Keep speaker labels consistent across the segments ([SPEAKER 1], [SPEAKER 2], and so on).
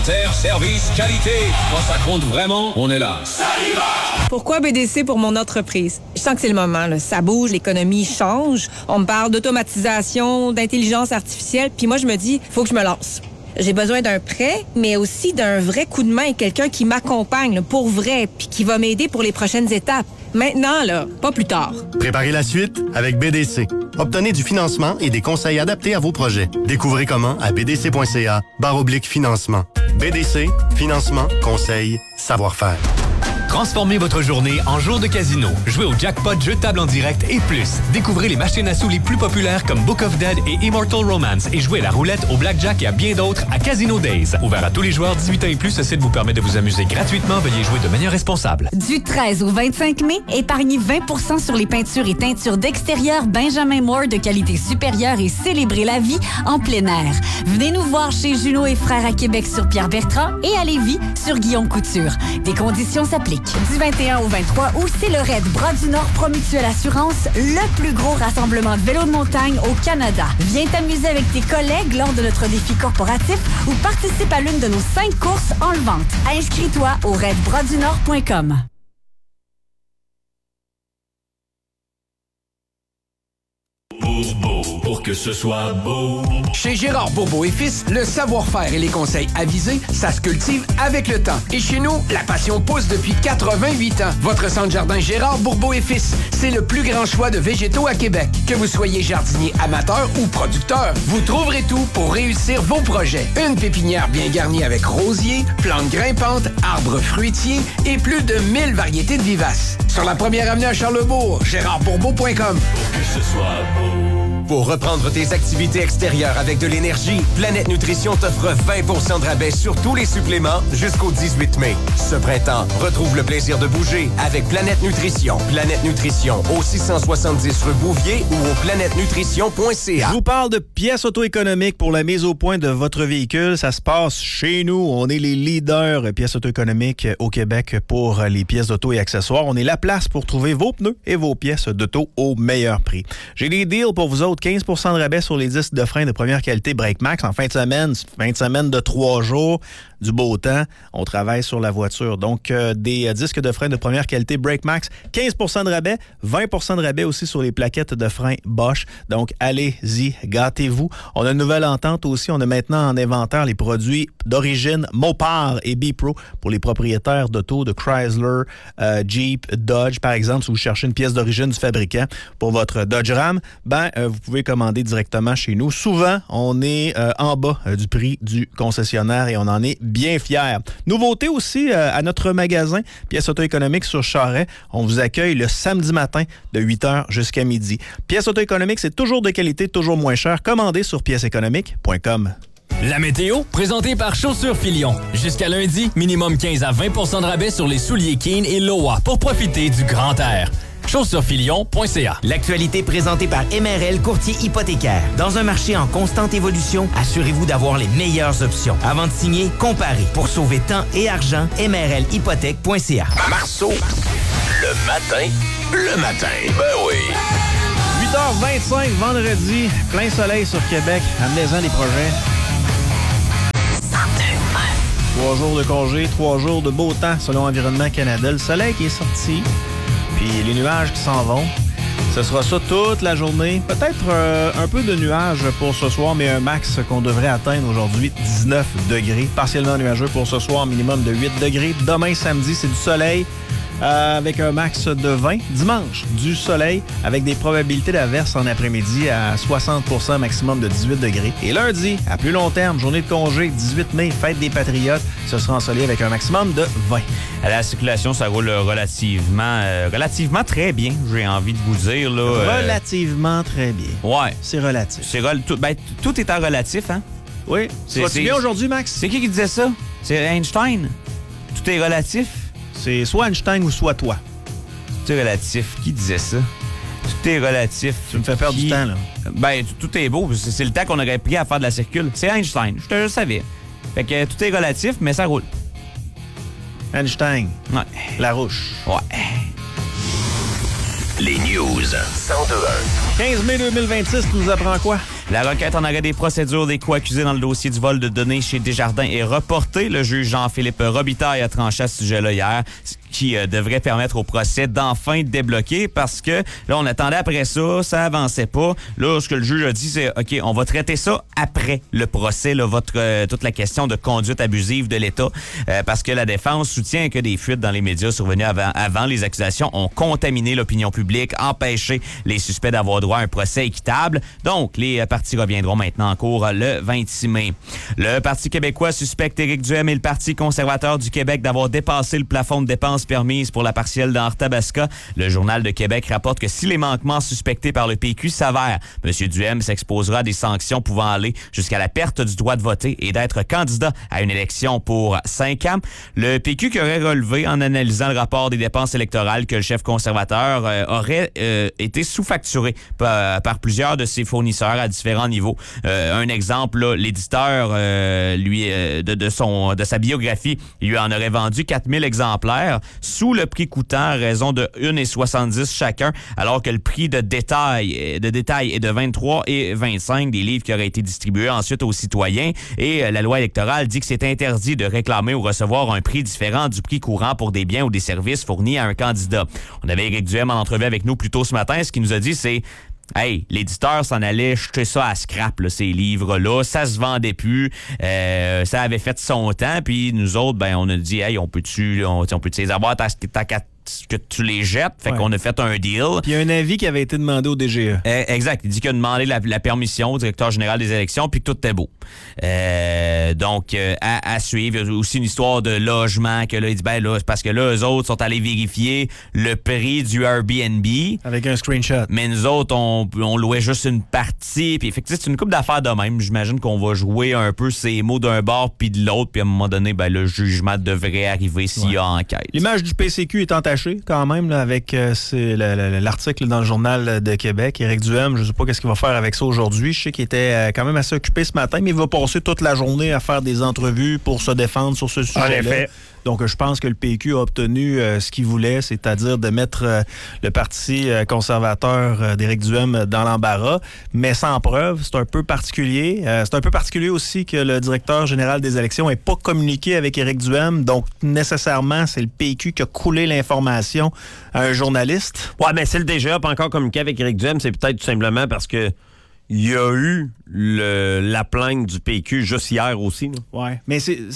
[SPEAKER 1] Service, qualité. Quand ça compte vraiment, on est là. Ça y va!
[SPEAKER 2] Pourquoi BDC pour mon entreprise? Je sens que c'est le moment, là. Ça bouge, l'économie change. On me parle d'automatisation, d'intelligence artificielle, puis moi, je me dis, faut que je me lance. J'ai besoin d'un prêt, mais aussi d'un vrai coup de main, quelqu'un qui m'accompagne là, pour vrai, puis qui va m'aider pour les prochaines étapes. Maintenant, là, pas plus tard.
[SPEAKER 3] Préparez la suite avec BDC. Obtenez du financement et des conseils adaptés à vos projets. Découvrez comment à bdc.ca/financement. BDC, financement, conseils, savoir-faire.
[SPEAKER 4] Transformez votre journée en jour de casino. Jouez au jackpot, jeu de table en direct et plus. Découvrez les machines à sous les plus populaires comme Book of Dead et Immortal Romance et jouez à la roulette, au blackjack et à bien d'autres à Casino Days. Ouvert à tous les joueurs 18 ans et plus, ce site vous permet de vous amuser gratuitement. Veuillez jouer de manière responsable.
[SPEAKER 5] Du 13 au 25 mai, épargnez 20% sur les peintures et teintures d'extérieur Benjamin Moore de qualité supérieure et célébrez la vie en plein air. Venez nous voir chez Junot et Frères à Québec sur Pierre-Bertrand et à Lévis sur Guillaume Couture. Des conditions s'appliquent. Du 21 au 23 août, c'est le Raid Bras du Nord Promutuelle Assurance, le plus gros rassemblement de vélos de montagne au Canada. Viens t'amuser avec tes collègues lors de notre défi corporatif ou participe à l'une de nos 5 courses en vente. Inscris-toi au raidbrasdunord.com.
[SPEAKER 1] Pour que ce soit beau.
[SPEAKER 6] Chez Gérard Bourbeau et Fils, le savoir-faire et les conseils avisés, ça se cultive avec le temps. Et chez nous, la passion pousse depuis 88 ans. Votre centre jardin Gérard Bourbeau et Fils, c'est le plus grand choix de végétaux à Québec. Que vous soyez jardinier amateur ou producteur, vous trouverez tout pour réussir vos projets. Une pépinière bien garnie avec rosiers, plantes grimpantes, arbres fruitiers et plus de 1000 variétés de vivaces. Sur la première avenue à Charlesbourg, gérardbourbeau.com.
[SPEAKER 1] Pour que ce soit beau.
[SPEAKER 7] Pour reprendre tes activités extérieures avec de l'énergie, Planète Nutrition t'offre 20% de rabais sur tous les suppléments jusqu'au 18 mai. Ce printemps, retrouve le plaisir de bouger avec Planète Nutrition. Planète Nutrition au 670 rue Bouvier ou au planètenutrition.ca.
[SPEAKER 8] Je vous parle de pièces auto-économiques pour la mise au point de votre véhicule. Ça se passe chez nous. On est les leaders pièces auto-économiques au Québec pour les pièces d'auto et accessoires. On est la place pour trouver vos pneus et vos pièces d'auto au meilleur prix. J'ai des deals pour vous autres. 15% de rabais sur les disques de frein de première qualité BrakeMax en fin de semaine de 3 jours, du beau temps. On travaille sur la voiture. Donc, des disques de frein de première qualité BrakeMax, 15% de rabais, 20% de rabais aussi sur les plaquettes de frein Bosch. Donc, allez-y, gâtez-vous. On a une nouvelle entente aussi. On a maintenant en inventaire les produits d'origine Mopar et B-Pro pour les propriétaires d'auto de Chrysler, Jeep, Dodge, par exemple. Si vous cherchez une pièce d'origine du fabricant pour votre Dodge Ram, vous pouvez commander directement chez nous. Souvent, on est en bas du prix du concessionnaire et on en est bien fiers. Nouveauté aussi à notre magasin, Pièces auto-économiques sur Charest. On vous accueille le samedi matin de 8h jusqu'à midi. Pièces auto-économiques, c'est toujours de qualité, toujours moins cher. Commandez sur pièceséconomique.com.
[SPEAKER 4] La météo, présentée par Chaussures Filion. Jusqu'à lundi, minimum 15 à 20% de rabais sur les souliers Keen et Loa pour profiter du grand air. Chaussurefilion.ca.
[SPEAKER 9] L'actualité présentée par MRL Courtier hypothécaire. Dans un marché en constante évolution, assurez-vous d'avoir les meilleures options. Avant de signer, comparez. Pour sauver temps et argent, MRLhypothèque.ca.
[SPEAKER 1] Marceau, le matin. Ben oui.
[SPEAKER 8] 8h25, vendredi, plein soleil sur Québec. Amenez-en des projets. 3 jours de congé, 3 jours de beau temps selon Environnement Canada. Le soleil qui est sorti, puis les nuages qui s'en vont. Ce sera ça toute la journée. Peut-être un peu de nuages pour ce soir, mais un max qu'on devrait atteindre aujourd'hui, 19 degrés. Partiellement nuageux pour ce soir, minimum de 8 degrés. Demain, samedi, c'est du soleil avec un max de 20. Dimanche, du soleil avec des probabilités d'averse en après-midi à 60%, maximum de 18 degrés. Et lundi, à plus long terme, journée de congé, 18 mai, fête des Patriotes, ce sera ensoleillé avec un maximum de 20.
[SPEAKER 10] À la circulation, ça roule relativement très bien, j'ai envie de vous dire. Là,
[SPEAKER 8] relativement très bien.
[SPEAKER 10] Ouais.
[SPEAKER 8] C'est relatif.
[SPEAKER 10] Tout est en relatif, hein?
[SPEAKER 8] Oui. Vas-tu bien aujourd'hui, Max?
[SPEAKER 10] C'est qui disait ça? C'est Einstein. Tout est relatif.
[SPEAKER 8] C'est soit Einstein ou soit toi.
[SPEAKER 10] Tout est relatif. Qui disait ça? Tout est relatif.
[SPEAKER 8] Tu me fais perdre du temps, là.
[SPEAKER 10] Tout est beau. C'est le temps qu'on aurait pris à faire de la circule. C'est Einstein. Je le savais. Fait que tout est relatif, mais ça roule.
[SPEAKER 8] Einstein.
[SPEAKER 10] Ouais.
[SPEAKER 8] Larouche.
[SPEAKER 10] Ouais.
[SPEAKER 1] Les news. 102.1.
[SPEAKER 8] 15 mai 2026 nous apprend quoi?
[SPEAKER 10] La requête en arrêt des procédures des co-accusés dans le dossier du vol de données chez Desjardins est reportée. Le juge Jean-Philippe Robitaille a tranché à ce sujet-là hier, qui devrait permettre au procès d'enfin débloquer parce que là, on attendait après ça, ça avançait pas. Là, ce que le juge a dit, c'est OK, on va traiter ça après le procès, là, toute la question de conduite abusive de l'État, parce que la défense soutient que des fuites dans les médias survenues avant les accusations ont contaminé l'opinion publique, empêché les suspects d'avoir droit à un procès équitable. Donc, les parties reviendront maintenant en cours le 26 mai. Le Parti québécois suspecte Éric Duhem et le Parti conservateur du Québec d'avoir dépassé le plafond de dépenses permises pour la partielle d'Arthabasca. Le Journal de Québec rapporte que si les manquements suspectés par le PQ s'avèrent, M. Duhem s'exposera à des sanctions pouvant aller jusqu'à la perte du droit de voter et d'être candidat à une élection pour 5 ans. Le PQ qui aurait relevé en analysant le rapport des dépenses électorales que le chef conservateur aurait été sous-facturé par plusieurs de ses fournisseurs à différents niveaux. Un exemple, là, l'éditeur de sa biographie, il lui en aurait vendu 4000 exemplaires sous le prix coûtant à raison de 1,70 chacun, alors que le prix de détail est de 23,25 des livres qui auraient été distribués ensuite aux citoyens. Et la loi électorale dit que c'est interdit de réclamer ou recevoir un prix différent du prix courant pour des biens ou des services fournis à un candidat. On avait Éric Duhem en entrevue avec nous plus tôt ce matin. Ce qu'il nous a dit, c'est hey, l'éditeur s'en allait jeter ça à scrap, là, ces livres-là. Ça se vendait plus. Ça avait fait son temps. Puis nous autres, ben, on a dit, hey, on peut-tu les avoir que tu les jettes. Fait qu'on a fait un deal.
[SPEAKER 8] Puis il y a un avis qui avait été demandé au DGE.
[SPEAKER 10] Exact. Il dit qu'il a demandé la permission au directeur général des élections puis que tout était beau. Donc, à suivre. Il y a aussi une histoire de logement que là, il dit, ben là, c'est parce que là, eux autres sont allés vérifier le prix du Airbnb.
[SPEAKER 8] Avec un screenshot.
[SPEAKER 10] Mais nous autres, on louait juste une partie. Puis, effectivement, c'est une couple d'affaires de même. J'imagine qu'on va jouer un peu ces mots d'un bord puis de l'autre. Puis à un moment donné, ben, le jugement devrait arriver s'il y a enquête.
[SPEAKER 8] L'image du PCQ est entachée quand même là, avec l'article dans le Journal de Québec. Éric Duhem, je ne sais pas ce qu'il va faire avec ça aujourd'hui. Je sais qu'il était quand même assez occupé ce matin, mais il va passer toute la journée à faire des entrevues pour se défendre sur ce sujet-là. En effet. Donc, je pense que le PQ a obtenu ce qu'il voulait, c'est-à-dire de mettre le Parti conservateur d'Éric Duhem dans l'embarras, mais sans preuve. C'est un peu particulier. C'est un peu particulier aussi que le directeur général des élections n'ait pas communiqué avec Éric Duhem. Donc, nécessairement, c'est le PQ qui a coulé l'information à un journaliste.
[SPEAKER 11] Ouais, mais c'est le DGE pas encore communiqué avec Éric Duhem. C'est peut-être tout simplement parce que il y a eu la plainte du PQ juste hier aussi.
[SPEAKER 8] Oui, mais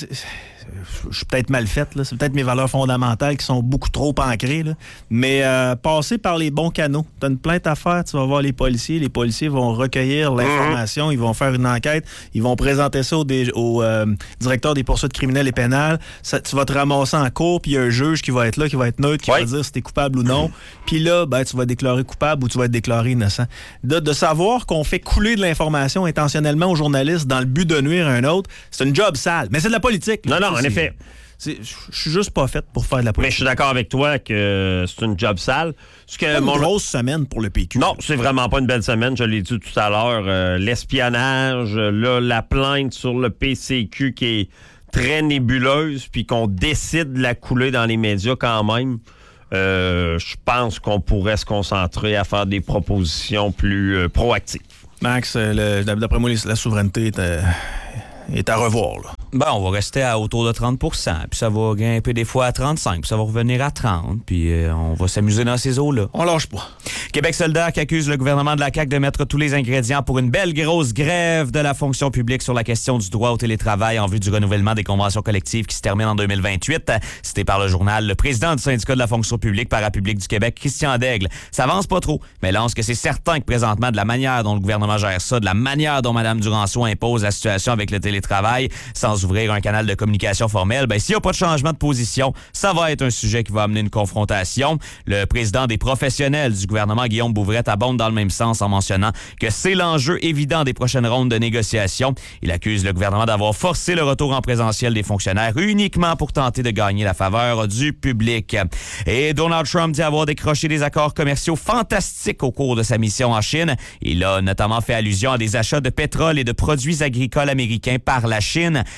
[SPEAKER 8] je suis peut-être mal faite, là. C'est peut-être mes valeurs fondamentales qui sont beaucoup trop ancrées, là. Mais passer par les bons canaux. Tu as une plainte à faire, tu vas voir les policiers vont recueillir l'information, ils vont faire une enquête, ils vont présenter ça au directeur des poursuites criminelles et pénales. Tu vas te ramasser en cour, puis il y a un juge qui va être là, qui va être neutre, qui va dire si tu es coupable ou non. Puis là, ben, tu vas être déclaré coupable ou tu vas être déclaré innocent. De savoir qu'on fait couler de l'information intentionnellement aux journalistes dans le but de nuire à un autre, c'est une job sale. Mais c'est de la politique.
[SPEAKER 11] Là. Non, en effet.
[SPEAKER 8] Je suis juste pas faite pour faire de la politique.
[SPEAKER 11] Mais je suis d'accord avec toi que c'est une job sale.
[SPEAKER 8] C'est une grosse semaine pour le PQ.
[SPEAKER 11] Non, c'est vraiment pas une belle semaine. Je l'ai dit tout à l'heure. L'espionnage, là, la plainte sur le PCQ qui est très nébuleuse, puis qu'on décide de la couler dans les médias quand même. Je pense qu'on pourrait se concentrer à faire des propositions plus proactives.
[SPEAKER 8] Max, d'après moi, la souveraineté est à revoir, là.
[SPEAKER 10] Ben, on va rester à autour de 30 %, puis ça va grimper des fois à 35 %, puis ça va revenir à 30 %, puis on va s'amuser dans ces eaux-là.
[SPEAKER 8] On lâche pas.
[SPEAKER 10] Québec solidaire qui accuse le gouvernement de la CAQ de mettre tous les ingrédients pour une belle grosse grève de la fonction publique sur la question du droit au télétravail en vue du renouvellement des conventions collectives qui se terminent en 2028. Cité par le journal, le président du syndicat de la fonction publique parapublique du Québec, Christian Daigle, s'avance pas trop, mais lance que c'est certain que présentement, de la manière dont le gouvernement gère ça, de la manière dont Mme Duranceau impose la situation avec le télétravail, sans ouvrir un canal de communication formel, ben s'il n'y a pas de changement de position, ça va être un sujet qui va amener une confrontation. Le président des professionnels du gouvernement, Guillaume Bouvrette, abonde dans le même sens en mentionnant que c'est l'enjeu évident des prochaines rondes de négociations. Il accuse le gouvernement d'avoir forcé le retour en présentiel des fonctionnaires uniquement pour tenter de gagner la faveur du public. Et Donald Trump dit avoir décroché des accords commerciaux fantastiques au cours de sa mission en Chine. Il a notamment fait allusion à des achats de pétrole et de produits agricoles américains par la Chine.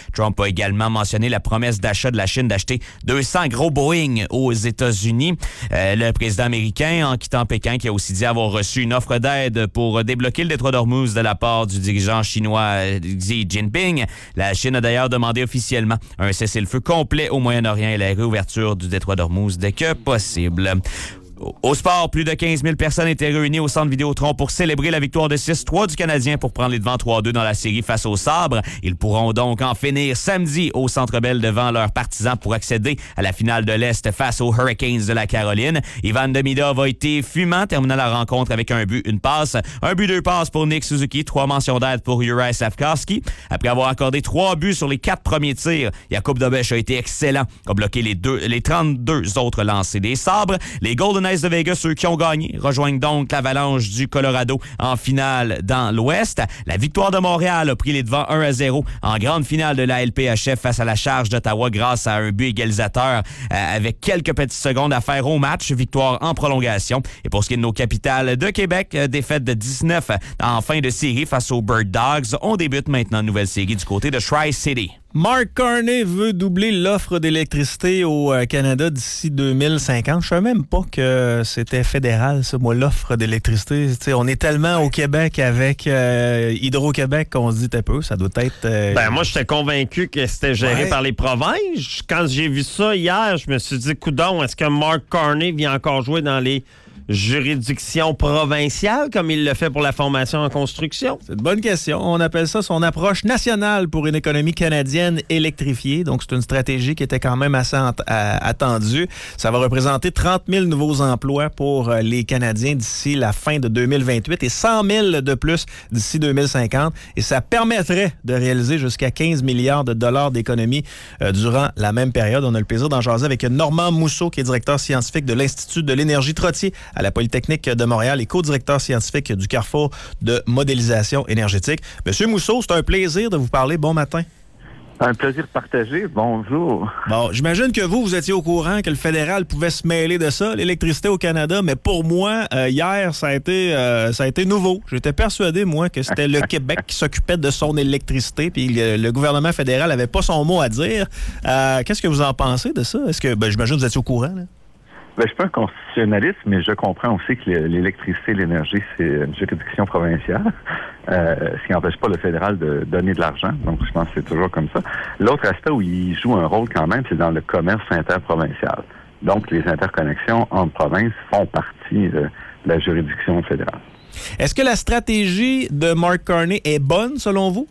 [SPEAKER 10] Trump a également mentionné la promesse d'achat de la Chine d'acheter 200 gros Boeing aux États-Unis. Le président américain, en quittant Pékin, qui a aussi dit avoir reçu une offre d'aide pour débloquer le détroit d'Ormuz de la part du dirigeant chinois Xi Jinping. La Chine a d'ailleurs demandé officiellement un cessez-le-feu complet au Moyen-Orient et la réouverture du détroit d'Ormuz dès que possible. Au sport, plus de 15 000 personnes étaient réunies au centre Vidéotron pour célébrer la victoire de 6-3 du Canadien pour prendre les devants 3-2 dans la série face aux Sabres. Ils pourront donc en finir samedi au Centre Bell devant leurs partisans pour accéder à la finale de l'Est face aux Hurricanes de la Caroline. Ivan Demidov a été fumant, terminant la rencontre avec un but, une passe. Un but, 2 passes pour Nick Suzuki, 3 mentions d'aide pour Juraj Slavkovski. Après avoir accordé 3 buts sur les 4 premiers tirs, Jakub Dobeš a été excellent, a bloqué les 32 autres lancers des Sabres. Les Golden Knights de Vegas, ceux qui ont gagné, rejoignent donc l'Avalanche du Colorado en finale dans l'Ouest. La victoire de Montréal a pris les devants 1-0 en grande finale de la LPHF face à la Charge d'Ottawa grâce à un but égalisateur avec quelques petites secondes à faire au match. Victoire en prolongation. Et pour ce qui est de nos capitales de Québec, défaite de 19 en fin de série face aux Bird Dogs. On débute maintenant une nouvelle série du côté de Tri-City.
[SPEAKER 8] Mark Carney veut doubler l'offre d'électricité au Canada d'ici 2050. Je savais même pas que c'était fédéral, ça, moi, l'offre d'électricité. T'sais, on est tellement au Québec avec Hydro-Québec qu'on se dit un peu, ça doit être...
[SPEAKER 11] moi, j'étais convaincu que c'était géré par les provinces. Quand j'ai vu ça hier, je me suis dit, coudonc, est-ce que Mark Carney vient encore jouer dans les juridiction provinciale, comme il le fait pour la formation en construction?
[SPEAKER 8] C'est une bonne question. On appelle ça son approche nationale pour une économie canadienne électrifiée. Donc, c'est une stratégie qui était quand même assez attendue. Ça va représenter 30 000 nouveaux emplois pour les Canadiens d'ici la fin de 2028 et 100 000 de plus d'ici 2050. Et ça permettrait de réaliser jusqu'à 15 milliards de dollars d'économies durant la même période. On a le plaisir d'en jaser avec Normand Mousseau, qui est directeur scientifique de l'Institut de l'énergie Trottier à la Polytechnique de Montréal et co-directeur scientifique du Carrefour de modélisation énergétique. Monsieur Mousseau, c'est un plaisir de vous parler. Bon matin.
[SPEAKER 12] Un plaisir partagé. Bonjour.
[SPEAKER 8] Bon, j'imagine que vous étiez au courant que le fédéral pouvait se mêler de ça, l'électricité au Canada, mais pour moi, hier, ça a été nouveau. J'étais persuadé, moi, que c'était le Québec qui s'occupait de son électricité, puis le gouvernement fédéral n'avait pas son mot à dire. Qu'est-ce que vous en pensez de ça? Est-ce que, j'imagine que vous étiez au courant, là?
[SPEAKER 12] Je ne suis pas un constitutionnaliste, mais je comprends aussi que l'électricité et l'énergie, c'est une juridiction provinciale, ce qui n'empêche pas le fédéral de donner de l'argent. Donc, je pense que c'est toujours comme ça. L'autre aspect où il joue un rôle quand même, c'est dans le commerce interprovincial. Donc, les interconnexions entre provinces font partie de la juridiction fédérale.
[SPEAKER 8] Est-ce que la stratégie de Mark Carney est bonne, selon vous?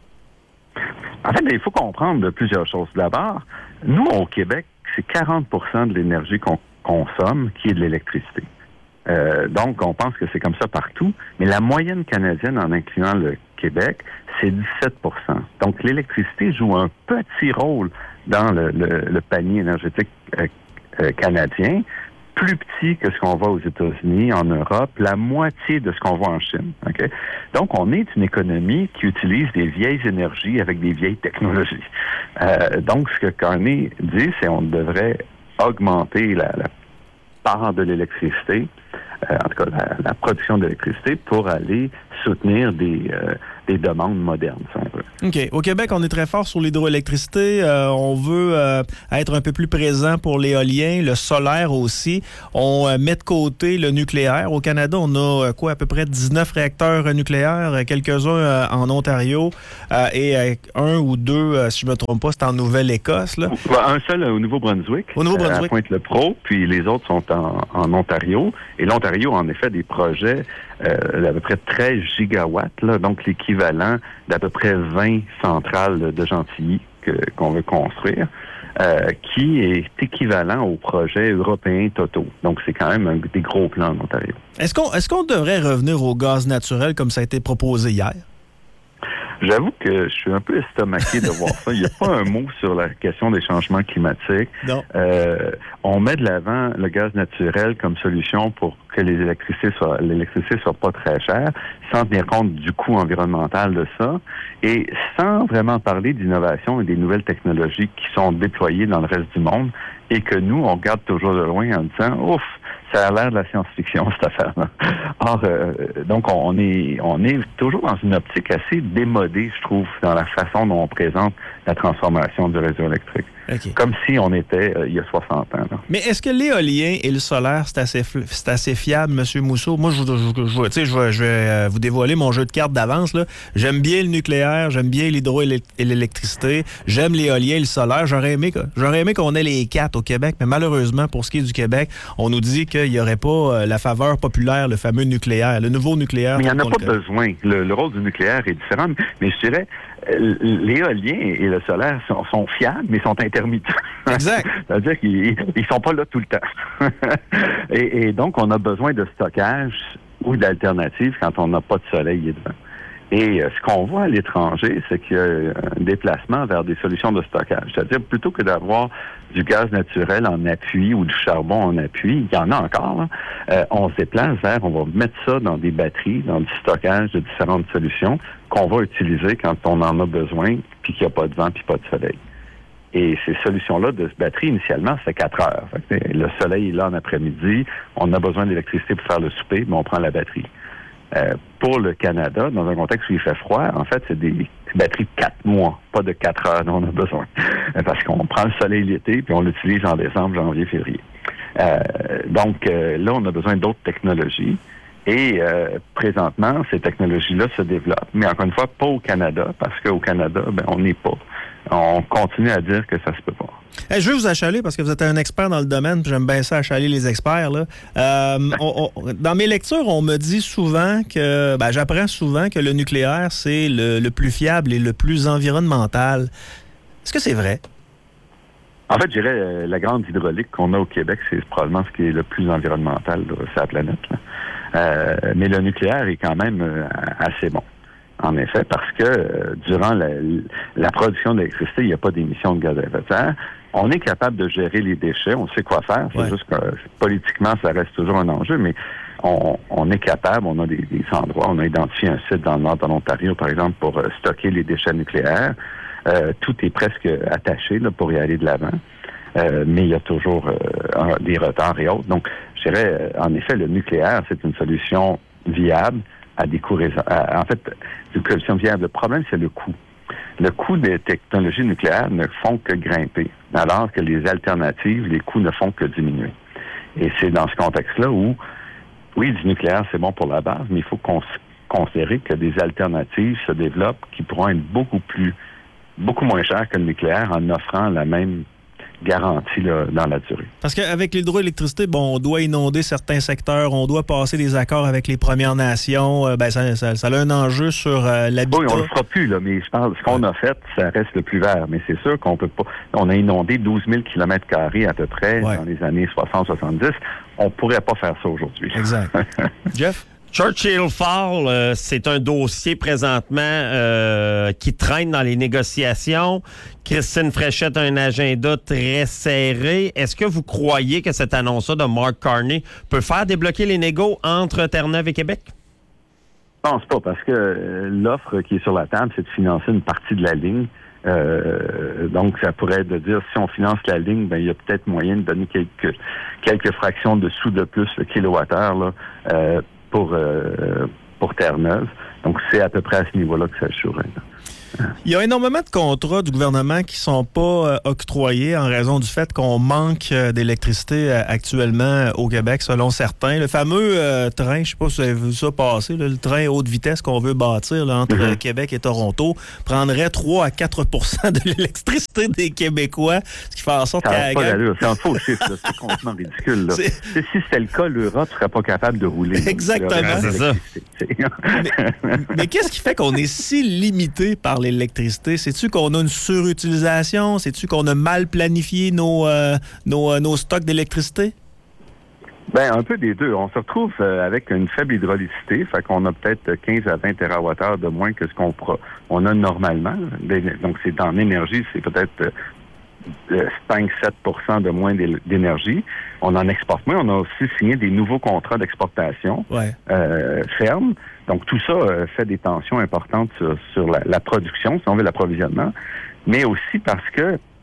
[SPEAKER 12] En fait, il faut comprendre plusieurs choses. D'abord, nous, au Québec, c'est 40 de l'énergie qu'on consomme qui est de l'électricité. Donc, on pense que c'est comme ça partout, mais la moyenne canadienne, en incluant le Québec, c'est 17 Donc, l'électricité joue un petit rôle dans le panier énergétique canadien, plus petit que ce qu'on voit aux États-Unis, en Europe, la moitié de ce qu'on voit en Chine. Okay? Donc, on est une économie qui utilise des vieilles énergies avec des vieilles technologies. Donc, ce que Carney dit, c'est qu'on devrait augmenter la part de l'électricité, en tout cas la production d'électricité, pour aller soutenir des demandes modernes, si on veut.
[SPEAKER 8] OK. Au Québec, on est très fort sur l'hydroélectricité. On veut être un peu plus présent pour l'éolien, le solaire aussi. On met de côté le nucléaire. Au Canada, on a à peu près 19 réacteurs nucléaires, quelques-uns en Ontario et un ou deux, si je ne me trompe pas, c'est en Nouvelle-Écosse. Là.
[SPEAKER 12] Un seul au Nouveau-Brunswick.
[SPEAKER 8] Au Nouveau-Brunswick.
[SPEAKER 12] À Pointe-le-Pro, puis les autres sont en Ontario. Et l'Ontario a en effet des projets d'à peu près 13 gigawatts, là, donc l'équivalent d'à peu près 20 centrales de Gentilly qu'on veut construire, qui est équivalent aux projets européens totaux. Donc, c'est quand même des gros plans en Ontario.
[SPEAKER 8] Est-ce qu'on devrait revenir au gaz naturel comme ça a été proposé hier?
[SPEAKER 12] J'avoue que je suis un peu estomaqué de voir ça. Il n'y a pas un mot sur la question des changements climatiques.
[SPEAKER 8] Non.
[SPEAKER 12] On met de l'avant le gaz naturel comme solution pour que l'électricité soit pas très chère, sans tenir compte du coût environnemental de ça, et sans vraiment parler d'innovation et des nouvelles technologies qui sont déployées dans le reste du monde, et que nous, on regarde toujours de loin en disant « Ouf, Ça a l'air de la science-fiction, cette affaire-là. Or, donc, on est toujours dans une optique assez démodée, je trouve, dans la façon dont on présente la transformation du réseau électrique.
[SPEAKER 8] Okay.
[SPEAKER 12] Comme si on était il y a 60 ans. Là.
[SPEAKER 8] Mais est-ce que l'éolien et le solaire, c'est assez fiable, M. Mousseau? Moi, je vais vous dévoiler mon jeu de cartes d'avance. Là. J'aime bien le nucléaire, j'aime bien l'hydro et l'électricité, j'aime l'éolien et le solaire. J'aurais aimé qu'on ait les 4 au Québec, mais malheureusement, pour ce qui est du Québec, on nous dit qu'il n'y aurait pas la faveur populaire, le fameux nucléaire, le nouveau nucléaire.
[SPEAKER 12] Mais il n'y en a pas besoin. Le rôle du nucléaire est différent, mais je dirais l'éolien et le solaire sont fiables, mais sont intermittents.
[SPEAKER 8] Exact.
[SPEAKER 12] C'est-à-dire qu'ils sont pas là tout le temps. et donc, on a besoin de stockage ou d'alternatives quand on n'a pas de soleil devant. Et ce qu'on voit à l'étranger, c'est qu'il y a un déplacement vers des solutions de stockage. C'est-à-dire, plutôt que d'avoir du gaz naturel en appui ou du charbon en appui, il y en a encore, là, on se déplace vers, on va mettre ça dans des batteries, dans du stockage de différentes solutions qu'on va utiliser quand on en a besoin, puis qu'il n'y a pas de vent, puis pas de soleil. Et ces solutions-là de batterie, initialement, c'est 4 heures. Fait que le soleil est là en après-midi, on a besoin d'électricité pour faire le souper, mais on prend la batterie. Pour le Canada, dans un contexte où il fait froid, en fait, c'est des batteries de 4 mois, pas de 4 heures dont on a besoin. Parce qu'on prend le soleil l'été, puis on l'utilise en décembre, janvier, février. Donc, là, on a besoin d'autres technologies. Et présentement, ces technologies-là se développent. Mais encore une fois, pas au Canada, parce qu'au Canada, on n'est pas. On continue à dire que ça se peut pas.
[SPEAKER 8] Hey, je veux vous achaler parce que vous êtes un expert dans le domaine, puis j'aime bien ça achaler les experts. Là. Dans mes lectures, on me dit souvent que, j'apprends souvent que le nucléaire, c'est le plus fiable et le plus environnemental. Est-ce que c'est vrai?
[SPEAKER 12] En fait, je dirais la grande hydraulique qu'on a au Québec, c'est probablement ce qui est le plus environnemental là, sur la planète. Là. Mais le nucléaire est quand même assez bon. En effet, parce que durant la production d'électricité, il n'y a pas d'émissions de gaz à effet de serre. On est capable de gérer les déchets, on sait quoi faire. C'est juste que politiquement, ça reste toujours un enjeu, mais on est capable, on a des endroits, on a identifié un site dans le nord de l'Ontario, par exemple, pour stocker les déchets nucléaires. Tout est presque attaché là, pour y aller de l'avant. Mais il y a toujours des retards et autres. Donc, je dirais, en effet, le nucléaire, c'est une solution viable à des coûts en fait, une solution viable. Le problème, c'est le coût. Le coût des technologies nucléaires ne font que grimper, alors que les alternatives, les coûts ne font que diminuer. Et c'est dans ce contexte-là où, oui, du nucléaire, c'est bon pour la base, mais il faut considérer que des alternatives se développent qui pourront être beaucoup moins chères que le nucléaire en offrant la même garantie là, dans la durée.
[SPEAKER 8] Parce qu'avec l'hydroélectricité, on doit inonder certains secteurs, on doit passer des accords avec les Premières Nations. Ça a un enjeu sur l'habitat.
[SPEAKER 12] Oui, on ne le fera plus, là, mais je parle, ce qu'on a fait, ça reste le plus vert. Mais c'est sûr qu'on peut pas. On a inondé 12 000 km² à peu près dans les années 60-70. On ne pourrait pas faire ça aujourd'hui.
[SPEAKER 8] Exact. Jeff?
[SPEAKER 11] Churchill Falls, c'est un dossier présentement qui traîne dans les négociations. Christine Fréchette a un agenda très serré. Est-ce que vous croyez que cette annonce-là de Mark Carney peut faire débloquer les négos entre Terre-Neuve et Québec?
[SPEAKER 12] Je pense pas, parce que l'offre qui est sur la table, c'est de financer une partie de la ligne. Donc, ça pourrait être de dire, si on finance la ligne, il y a peut-être moyen de donner quelques fractions de sous de plus le kilowattheure là, pour Terre-Neuve. Donc, c'est à peu près à ce niveau-là que ça jouerait.
[SPEAKER 8] Il y a énormément de contrats du gouvernement qui ne sont pas octroyés en raison du fait qu'on manque d'électricité actuellement au Québec, selon certains. Le fameux train, je ne sais pas si vous avez vu ça passer, là, le train haute vitesse qu'on veut bâtir là, entre Québec et Toronto, prendrait 3 à 4 % de l'électricité des Québécois, ce qui fait en sorte
[SPEAKER 12] qu'à... C'est un faux chiffre, là. C'est complètement ridicule. Là. Si c'était le cas, l'Europe ne serait pas capable de rouler.
[SPEAKER 8] Exactement.
[SPEAKER 11] C'est ça.
[SPEAKER 8] Mais qu'est-ce qui fait qu'on est si limité par l'électricité? C'est-tu qu'on a une surutilisation? C'est-tu qu'on a mal planifié nos stocks d'électricité?
[SPEAKER 12] Un peu des deux. On se retrouve avec une faible hydraulicité, fait qu'on a peut-être 15 à 20 TWh de moins que ce qu'on a normalement. Donc, c'est en énergie, c'est peut-être 5-7% de moins d'énergie. On en exporte moins. On a aussi signé des nouveaux contrats d'exportation fermes. Donc, tout ça fait des tensions importantes sur la production, si on veut, l'approvisionnement, mais aussi parce que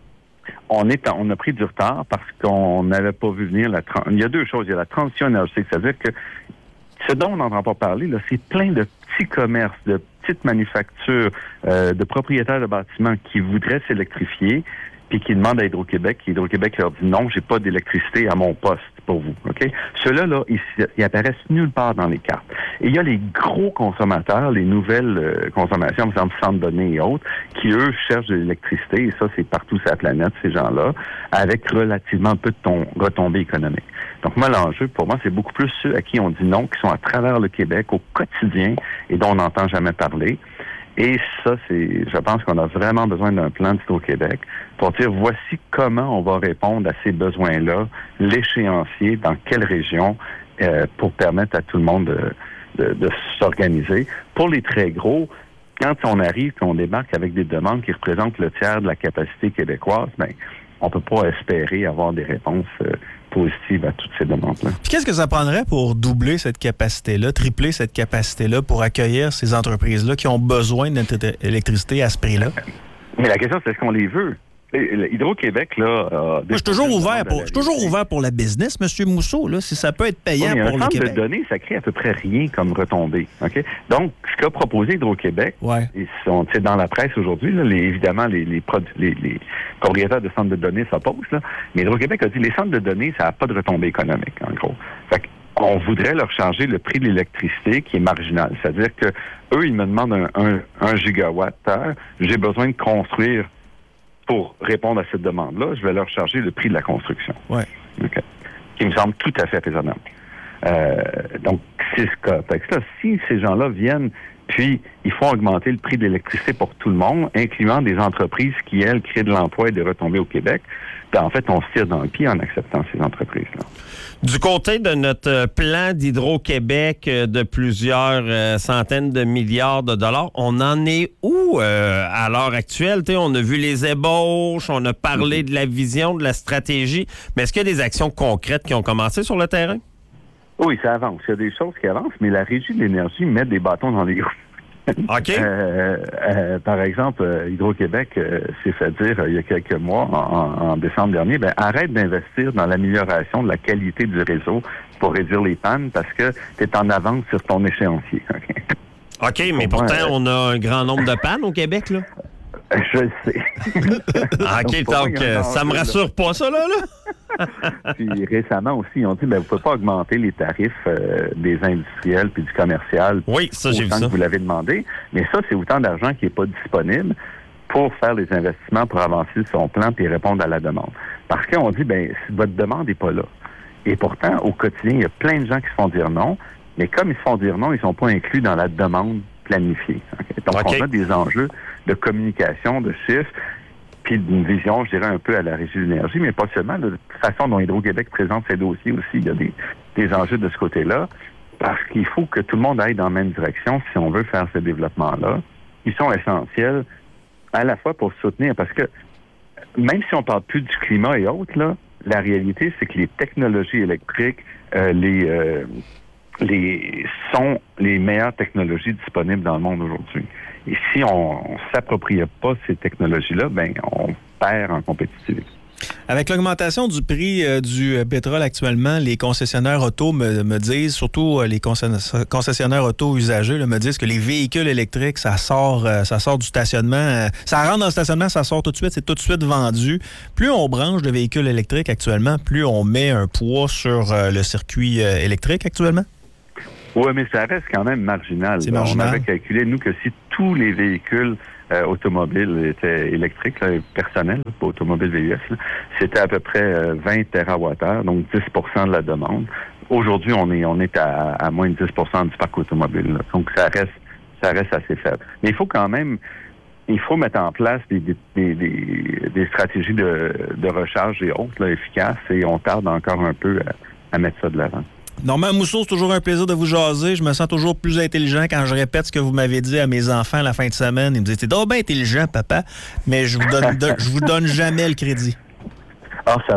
[SPEAKER 12] on a pris du retard parce qu'on n'avait pas vu venir il y a deux choses. Il y a la transition énergétique, c'est-à-dire que ce dont on n'entend pas parler, là, c'est plein de petits commerces, de petites manufactures, de propriétaires de bâtiments qui voudraient s'électrifier, puis qui demandent à Hydro-Québec. Hydro-Québec leur dit non, j'ai pas d'électricité à mon poste pour vous. OK? Ceux-là, là, ils apparaissent nulle part dans les cartes. Et il y a les gros consommateurs, les nouvelles consommations, par exemple centres de données et autres, qui, eux, cherchent de l'électricité, et ça, c'est partout sur la planète, ces gens-là, avec relativement peu de retombées économiques. Donc, moi, l'enjeu, pour moi, c'est beaucoup plus ceux à qui on dit non, qui sont à travers le Québec, au quotidien, et dont on n'entend jamais parler. Et ça, je pense qu'on a vraiment besoin d'un plan d'Hydro-Québec pour dire voici comment on va répondre à ces besoins-là, l'échéancier, dans quelle région, pour permettre à tout le monde de s'organiser. Pour les très gros, quand on arrive, qu'on débarque avec des demandes qui représentent le tiers de la capacité québécoise, ben, on peut pas espérer avoir des réponses positive à toutes ces demandes-là.
[SPEAKER 8] Puis qu'est-ce que ça prendrait pour doubler cette capacité-là, tripler cette capacité-là pour accueillir ces entreprises-là qui ont besoin d'électricité à ce prix-là?
[SPEAKER 12] Mais la question, c'est est-ce qu'on les veut? Hydro-Québec, là...
[SPEAKER 8] Moi, je suis toujours ouvert pour la business, M. Mousseau, là, si ça peut être payant pour le Québec.
[SPEAKER 12] Un centre de données, ça crée à peu près rien comme retombée. OK? Donc, ce qu'a proposé Hydro-Québec, c'est dans la presse aujourd'hui, là, évidemment, les propriétaires de centres de données s'opposent, là, mais Hydro-Québec a dit les centres de données, ça n'a pas de retombée économique, en gros. Fait qu'on voudrait leur charger le prix de l'électricité qui est marginal. C'est-à-dire que eux, ils me demandent un gigawatt-heure. J'ai besoin de construire pour répondre à cette demande-là, je vais leur charger le prix de la construction.
[SPEAKER 8] Ouais.
[SPEAKER 12] Okay. Qui me semble tout à fait raisonnable. Donc, c'est ce contexte-là. Si ces gens-là viennent, puis ils font augmenter le prix de l'électricité pour tout le monde, incluant des entreprises qui, elles, créent de l'emploi et des retombées au Québec, ben, en fait, on se tire dans le pied en acceptant ces entreprises-là.
[SPEAKER 11] Du côté de notre plan d'Hydro-Québec de plusieurs centaines de milliards de dollars, on en est où à l'heure actuelle? T'sais, on a vu les ébauches, on a parlé de la vision, de la stratégie, mais est-ce qu'il y a des actions concrètes qui ont commencé sur le terrain?
[SPEAKER 12] Oui, ça avance. Il y a des choses qui avancent, mais la Régie de l'énergie met des bâtons dans les roues.
[SPEAKER 11] OK.
[SPEAKER 12] Par exemple, Hydro-Québec s'est fait dire il y a quelques mois, en décembre dernier, arrête d'investir dans l'amélioration de la qualité du réseau pour réduire les pannes parce que tu es en avance sur ton échéancier.
[SPEAKER 11] OK, mais pourtant, on a un grand nombre de pannes au Québec, là.
[SPEAKER 12] Je le sais.
[SPEAKER 11] OK, donc ça me rassure pas, ça, là?
[SPEAKER 12] Puis récemment aussi, ils ont dit, vous ne pouvez pas augmenter les tarifs des industriels puis du commercial.
[SPEAKER 11] Oui, ça, j'ai vu ça.
[SPEAKER 12] Que vous l'avez demandé. Mais ça, c'est autant d'argent qui n'est pas disponible pour faire les investissements, pour avancer son plan puis répondre à la demande. Parce qu'on dit, votre demande n'est pas là. Et pourtant, au quotidien, il y a plein de gens qui se font dire non, mais comme ils se font dire non, ils ne sont pas inclus dans la demande planifiée. Okay? Donc, on a des enjeux de communication, de chiffres, puis d'une vision, je dirais, un peu à la Régie de l'énergie, mais pas seulement. De la façon dont Hydro-Québec présente ses dossiers aussi, il y a des enjeux de ce côté-là, parce qu'il faut que tout le monde aille dans la même direction si on veut faire ce développement-là. Ils sont essentiels à la fois pour soutenir, parce que même si on parle plus du climat et autres, là, la réalité, c'est que les technologies électriques, sont les meilleures technologies disponibles dans le monde aujourd'hui. Et si on ne s'approprie pas ces technologies-là, on perd en compétitivité.
[SPEAKER 8] Avec l'augmentation du prix du pétrole actuellement, les concessionnaires auto me disent, surtout les concessionnaires auto usagers, me disent que les véhicules électriques, ça sort du stationnement. Ça rentre dans le stationnement, ça sort tout de suite, c'est tout de suite vendu. Plus on branche de véhicules électriques actuellement, plus on met un poids sur le circuit électrique actuellement.
[SPEAKER 12] Oui, mais ça reste quand même marginal.
[SPEAKER 8] C'est marginal.
[SPEAKER 12] On avait calculé, nous, que si tous les véhicules automobiles étaient électriques, personnels, pas automobiles VUS, c'était à peu près 20 TWh, donc 10 de la demande. Aujourd'hui, on est à moins de 10 du parc automobile. Là. Donc, ça reste assez faible. Mais il faut quand même... Il faut mettre en place des stratégies de recharge et autres efficaces, et on tarde encore un peu à mettre ça de l'avant.
[SPEAKER 8] Normand Mousseau, c'est toujours un plaisir de vous jaser. Je me sens toujours plus intelligent quand je répète ce que vous m'avez dit à mes enfants à la fin de semaine. Ils me disent « T'es donc bien intelligent, papa. » Mais je vous donne jamais le crédit.
[SPEAKER 12] Ah, ça va.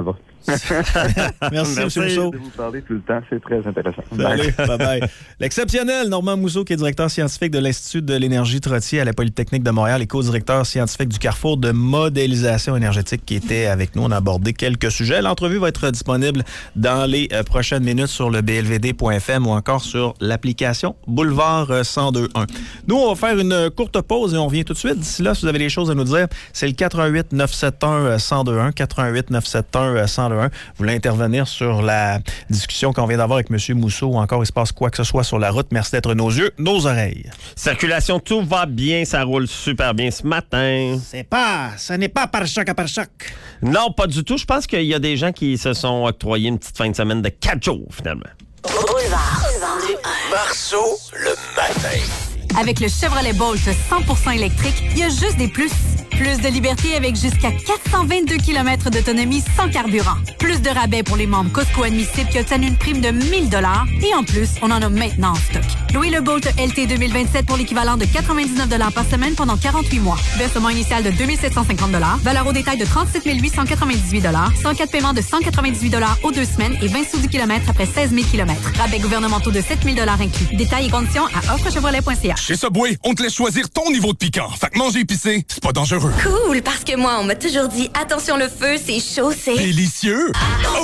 [SPEAKER 8] Merci, M. Mousseau.
[SPEAKER 12] de vous parler tout le temps. C'est très intéressant.
[SPEAKER 8] Salut, bye-bye. L'exceptionnel Normand Mousseau, qui est directeur scientifique de l'Institut de l'énergie Trottier à la Polytechnique de Montréal et co-directeur scientifique du Carrefour de modélisation énergétique, qui était avec nous. On a abordé quelques sujets. L'entrevue va être disponible dans les prochaines minutes sur le blvd.fm ou encore sur l'application Boulevard 1021. Nous, on va faire une courte pause et on revient tout de suite. D'ici là, si vous avez des choses à nous dire, c'est le 88 971 1021, 88 971 1021. Vous voulez intervenir sur la discussion qu'on vient d'avoir avec M. Mousseau ou encore il se passe quoi que ce soit sur la route. Merci d'être nos yeux, nos oreilles.
[SPEAKER 11] Circulation, tout va bien, ça roule super bien ce matin.
[SPEAKER 8] Ce n'est pas par choc à par choc.
[SPEAKER 11] Non, pas du tout. Je pense qu'il y a des gens qui se sont octroyés une petite fin de semaine de 4 jours, finalement.
[SPEAKER 13] Boulevard 1021.
[SPEAKER 1] Marceau, le matin.
[SPEAKER 5] Avec le Chevrolet Bolt 100% électrique, il y a juste des plus. Plus de liberté avec jusqu'à 422 km d'autonomie sans carburant. Plus de rabais pour les membres Costco admissibles qui obtiennent une prime de 1 000 $. Et en plus, on en a maintenant en stock. Louez le Bolt LT 2027 pour l'équivalent de 99 $ par semaine pendant 48 mois. Versement initial de 2 750 $. Valeur au détail de 37 898 $. 104 paiements de 198 $ aux 2 semaines et 20 sous du kilomètre après 16 000 km. Rabais gouvernementaux de 7 000 $ inclus. Détails et conditions à offrechevrolet.ca.
[SPEAKER 1] Chez Subway, on te laisse choisir ton niveau de piquant. Fait que manger épicé, c'est pas dangereux.
[SPEAKER 13] Cool, parce que moi, on m'a toujours dit, attention le feu, c'est chaud, c'est...
[SPEAKER 1] Délicieux!